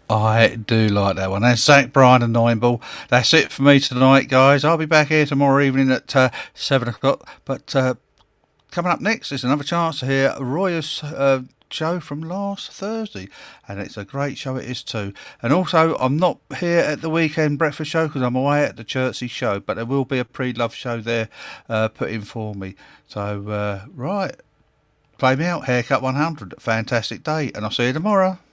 I do like that one. That's Zach Bryan and Nine Ball. That's it for me tonight, guys. I'll be back here tomorrow evening at 7 o'clock. But coming up next is another chance to hear Roy's show from last Thursday, and it's a great show, it is too. And also, I'm not here at the weekend breakfast show because I'm away at the Chertsey show, but there will be a pre-love show there put in for me. So, right, play me out, Haircut 100. Fantastic day, and I'll see you tomorrow.